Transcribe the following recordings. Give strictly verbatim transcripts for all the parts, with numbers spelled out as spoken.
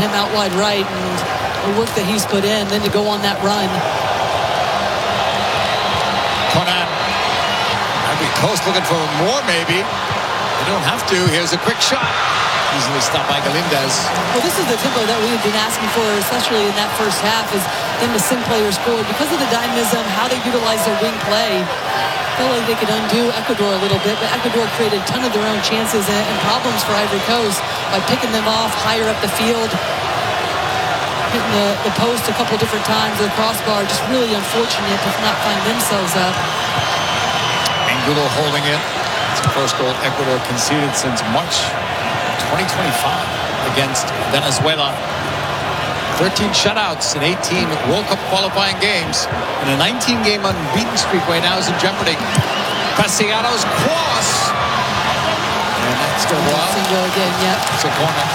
him out wide right, and the work that he's put in, then to go on that run. Conan. Ivory Coast looking for more, maybe. They don't have to. Here's a quick shot. Easily stopped by Galindez. Well, this is the tempo that we've been asking for, especially in that first half, is them to send players forward. Because of the dynamism, how they utilize their wing play, I felt like they could undo Ecuador a little bit, but Ecuador created a ton of their own chances and, and problems for Ivory Coast by picking them off higher up the field, hitting the, the post a couple different times, the crossbar, just really unfortunate to not find themselves up. Angulo holding it. It's the first goal Ecuador conceded since March twenty twenty-five against Venezuela. thirteen shutouts in eighteen World Cup qualifying games, and a nineteen game unbeaten streak right now is in jeopardy. Preciado's cross, and that's the one. Again, yep. It's a corner.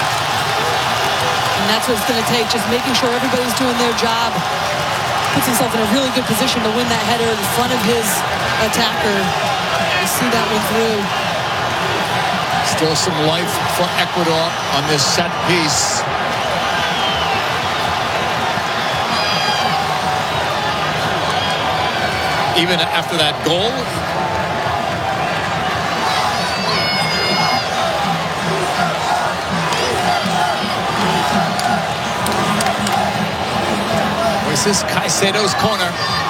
And that's what it's going to take, just making sure everybody's doing their job. Puts himself in a really good position to win that header in front of his attacker. You see that one through. Still some life for Ecuador on this set piece. Even after that goal, this is Caicedo's corner.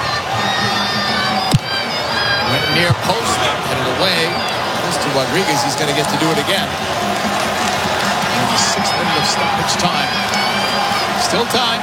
Went near post, headed away. Goes to Rodriguez. He's going to get to do it again. In the sixth minute of stoppage time. Still time.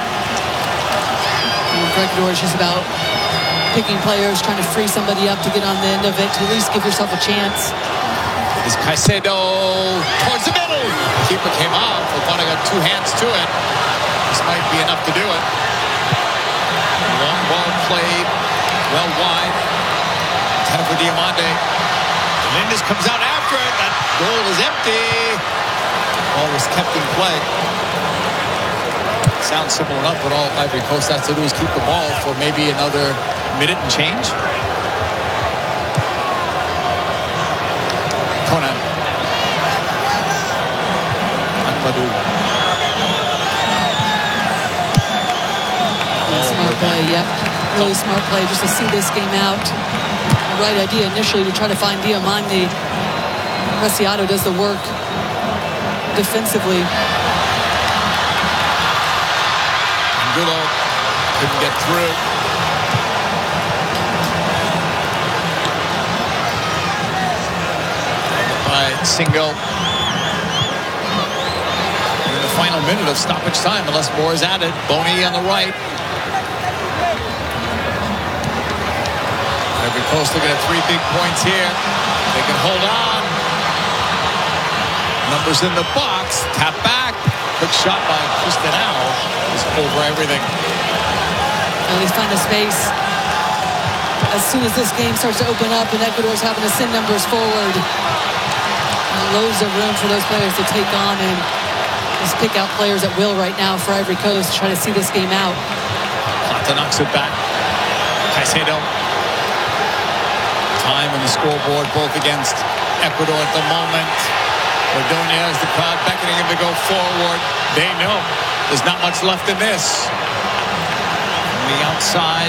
For Ecuador, it's just about picking players, trying to free somebody up to get on the end of it, to at least give yourself a chance. Is Caicedo towards the middle. The keeper came off. Fofana got two hands to it. This might be enough to do it. Long ball played well wide. Time for Diamande. Galindez comes out after it. That goal is empty. Ball was kept in play. Sounds simple enough, but all Ivory Coast has to do is keep the ball for maybe another minute and change. Conan. Ampadu. Smart play, yep. Really smart play just to see this game out. The right idea initially to try to find Diamande. Preciado does the work defensively. Angulo couldn't get through. By Singo. In the final minute of stoppage time, unless more is added. Boni on the right. Ivory Coast looking at three big points here. They can hold on. Numbers in the box. Tap back. Quick shot by Cristiano. Is over everything. At least find a space. As soon as this game starts to open up and Ecuador's having to send numbers forward, loads of room for those players to take on and just pick out players at will right now for Ivory Coast to try to see this game out. Plata knocks it back. Caicedo. Time on the scoreboard, both against Ecuador at the moment. Ordonez, the crowd beckoning him to go forward. They know there's not much left in this. On the outside.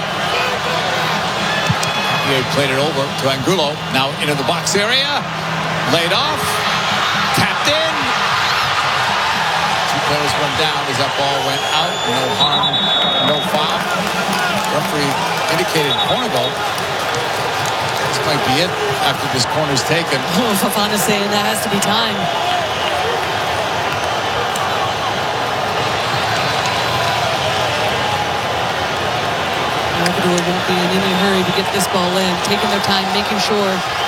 He played it over to Angulo. Now into the box area. Laid off. Tapped in. Two players went down as that ball went out. No harm, no foul. Referee indicated corner goal. This might be it after this corner's taken. Oh, Fofana saying that has to be time. Ecuador won't be in any hurry to get this ball in. Taking their time, making sure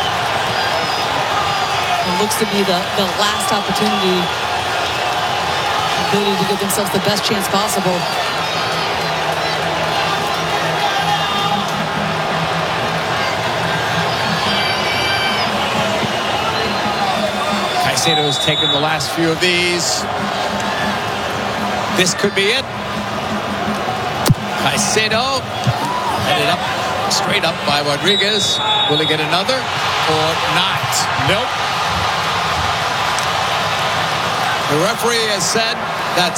it looks to be the, the last opportunity. Ability to give themselves the best chance possible. Caicedo has taken the last few of these. This could be it. Caicedo headed up, straight up by Rodriguez. Will he get another or not? Nope. The referee has said